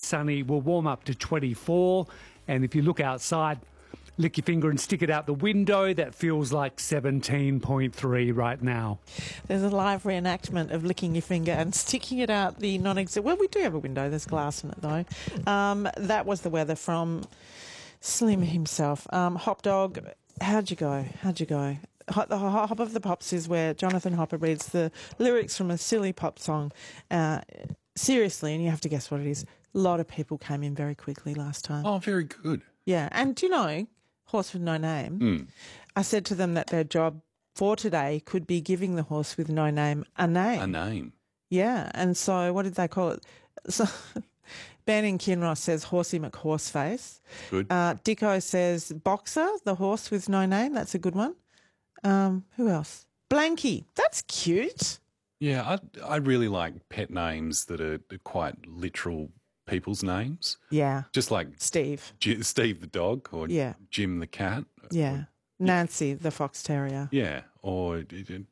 sunny, will warm up to 24. And if you look outside, lick your finger and stick it out the window, that feels like 17.3 right now. There's a live reenactment of licking your finger and sticking it out the well, we do have a window. There's glass in it, though. That was the weather from Slim himself. Hop Dog, how'd you go? The Hop of the Pops is where Jonathan Hopper reads the lyrics from a silly pop song seriously, and you have to guess what it is. A lot of people came in very quickly last time. Oh, very good. Yeah, and do you know, Horse with No Name, I said to them that their job for today could be giving the horse with no name a name. A name. Yeah, and so what did they call it? So Ben in Kinross says Horsey McHorseface. Good. Dicko says Boxer, the horse with no name. That's a good one. Who else? Blanky. That's cute. Yeah, I really like pet names that are quite literal people's names. Yeah. Just like Steve. Steve the dog or Yeah. Jim the cat. Yeah. Nancy the fox terrier. Yeah. Or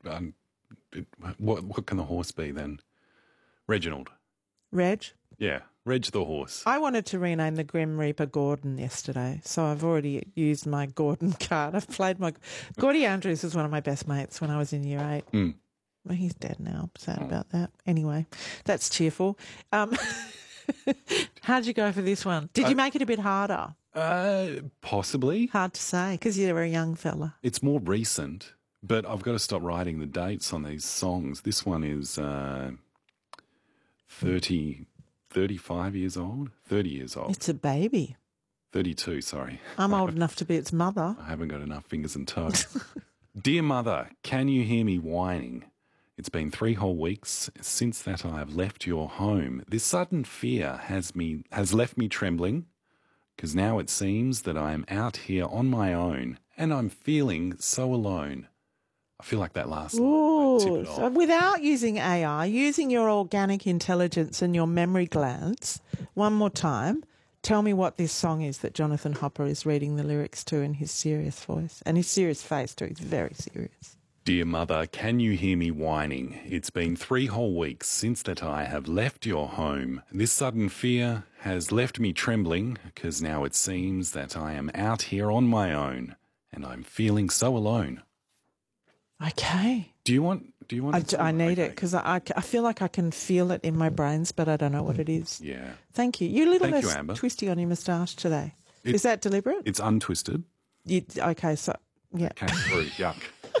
what can the horse be then? Reginald. Reg. Yeah. Reg the horse. I wanted to rename the Grim Reaper Gordon yesterday, so I've already used my Gordon card. I've played my... Gordy Andrews was one of my best mates when I was in Year 8. Mm. Well, he's dead now. I'm sad about that. Anyway, that's cheerful. How'd you go for this one? Did you make it a bit harder? Possibly. Hard to say because you're a young fella. It's more recent, but I've got to stop writing the dates on these songs. This one is 35 years old, 30 years old. It's a baby. 32, sorry. I'm old enough to be its mother. I haven't got enough fingers and toes. Dear mother, can you hear me whining? It's been 3 whole weeks since that I have left your home. This sudden fear has left me trembling, because now it seems that I am out here on my own and I'm feeling so alone. I feel like that last line. Tip it So off. without using AI, using your organic intelligence and your memory glands, one more time, tell me what this song is that Jonathan Hopper is reading the lyrics to in his serious voice and his serious face too. He's very serious. Dear mother, can you hear me whining? It's been 3 whole weeks since that I have left your home. This sudden fear has left me trembling, because now it seems that I am out here on my own and I'm feeling so alone. Okay. Do you want I need it because I feel like I can feel it in my brains, but I don't know what it is. Yeah. Thank you. You're a little Thank you, less Amber. twisty on your moustache today. Is that deliberate? It's untwisted. Okay, so, yeah. Came through. Yuck.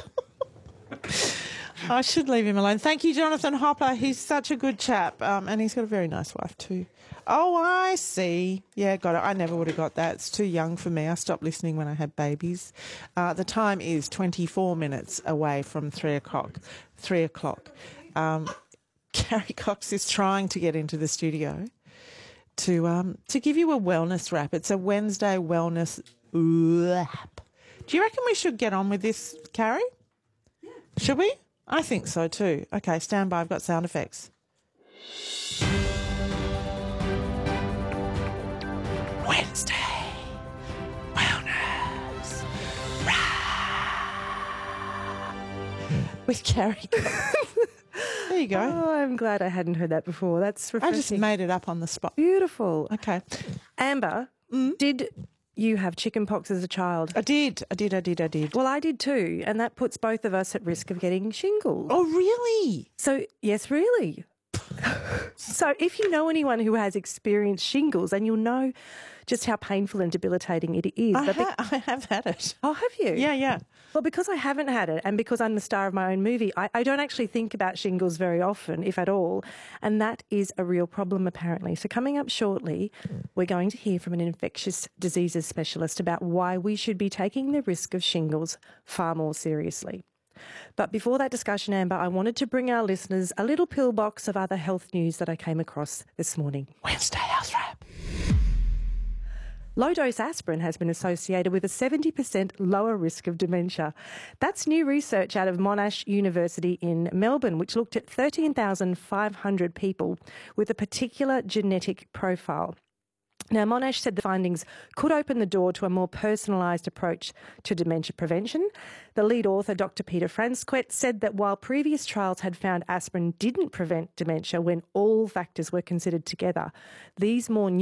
I should leave him alone. Thank you, Jonathan Hopper. He's such a good chap, and he's got a very nice wife too. Oh, I see. Yeah, got it. I never would have got that. It's too young for me. I stopped listening when I had babies. The time is 24 minutes away from 3 o'clock. 3 o'clock. Carrie Cox is trying to get into the studio to give you a wellness wrap. It's a Wednesday wellness wrap. Do you reckon we should get on with this, Carrie? Yeah. Should we? I think so too. Okay, stand by. I've got sound effects. Wednesday Wellness with Carrie. There you go. Oh, I'm glad I hadn't heard that before. That's refreshing. I just made it up on the spot. Beautiful. Okay. Amber, did you have chicken pox as a child? I did. Well, I did too, and that puts both of us at risk of getting shingles. Oh, really? So, yes, really. So if you know anyone who has experienced shingles, then you'll know just how painful and debilitating it is. I have had it. Oh, have you? Yeah. Well, because I haven't had it and because I'm the star of my own movie, I don't actually think about shingles very often, if at all, and that is a real problem apparently. So coming up shortly, we're going to hear from an infectious diseases specialist about why we should be taking the risk of shingles far more seriously. But before that discussion, Amber, I wanted to bring our listeners a little pillbox of other health news that I came across this morning. Wednesday House Wrap. Low-dose aspirin has been associated with a 70% lower risk of dementia. That's new research out of Monash University in Melbourne, which looked at 13,500 people with a particular genetic profile. Now, Monash said the findings could open the door to a more personalised approach to dementia prevention. The lead author, Dr. Peter Franzquet, said that while previous trials had found aspirin didn't prevent dementia when all factors were considered together, these more